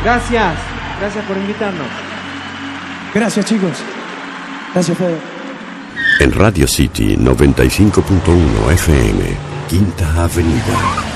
Gracias por invitarnos. Gracias, chicos. Gracias, Fede. En Radio City 95.1 FM, Quinta Avenida.